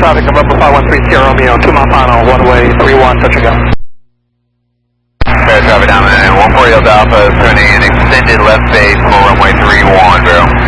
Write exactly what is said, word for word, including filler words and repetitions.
traffic, November five one three Sierra Romeo, two mile final, runway three one, touch and go. Air traffic down there, one four Delta Alpha, turning an extended left base for runway three one, bro.